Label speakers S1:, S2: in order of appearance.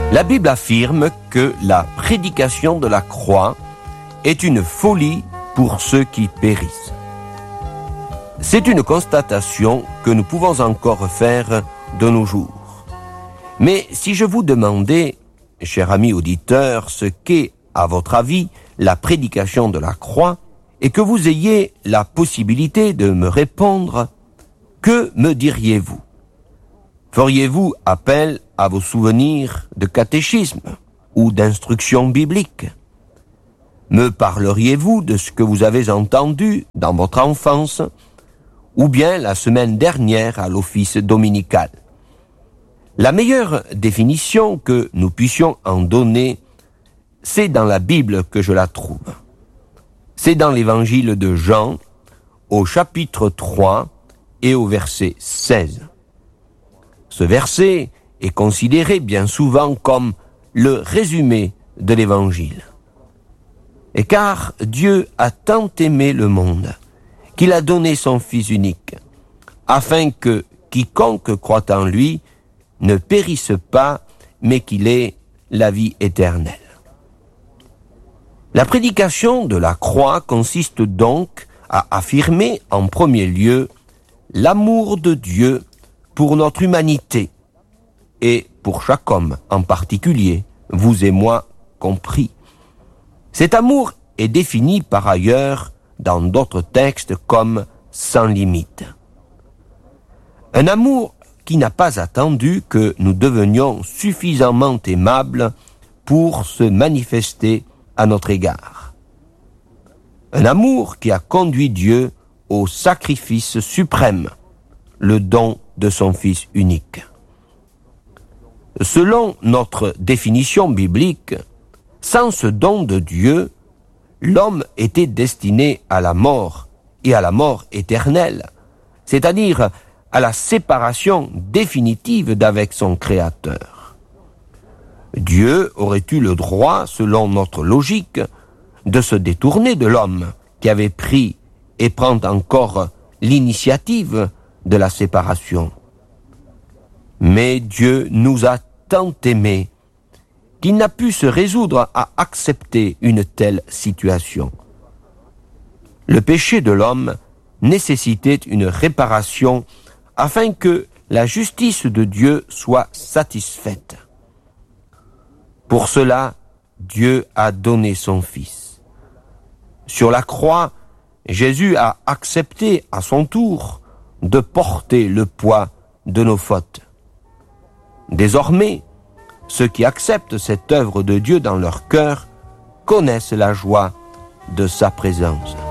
S1: La Bible affirme que la prédication de la croix est une folie pour ceux qui périssent. C'est une constatation que nous pouvons encore faire de nos jours. Mais si je vous demandais, cher ami auditeur, ce qu'est, à votre avis, la prédication de la croix, et que vous ayez la possibilité de me répondre, que me diriez-vous? Feriez-vous appel à vos souvenirs de catéchisme ou d'instruction biblique? Me parleriez-vous de ce que vous avez entendu dans votre enfance ou bien la semaine dernière à l'office dominical? La meilleure définition que nous puissions en donner, c'est dans la Bible que je la trouve. C'est dans l'évangile de Jean, au chapitre 3 et au verset 16. Ce verset est considéré bien souvent comme le résumé de l'évangile. Et car Dieu a tant aimé le monde qu'il a donné son Fils unique, afin que quiconque croit en lui ne périsse pas, mais qu'il ait la vie éternelle. La prédication de la croix consiste donc à affirmer en premier lieu l'amour de Dieu pour notre humanité, et pour chaque homme en particulier, vous et moi compris. Cet amour est défini par ailleurs dans d'autres textes comme sans limite. Un amour qui n'a pas attendu que nous devenions suffisamment aimables pour se manifester à notre égard. Un amour qui a conduit Dieu au sacrifice suprême, le don de son Fils unique. Selon notre définition biblique, sans ce don de Dieu, l'homme était destiné à la mort et à la mort éternelle, c'est-à-dire à la séparation définitive d'avec son Créateur. Dieu aurait eu le droit, selon notre logique, de se détourner de l'homme qui avait pris et prend encore l'initiative de la séparation. Mais Dieu nous a tant aimés qu'il n'a pu se résoudre à accepter une telle situation. Le péché de l'homme nécessitait une réparation afin que la justice de Dieu soit satisfaite. Pour cela, Dieu a donné son Fils. Sur la croix, Jésus a accepté à son tour de porter le poids de nos fautes. Désormais, ceux qui acceptent cette œuvre de Dieu dans leur cœur connaissent la joie de sa présence.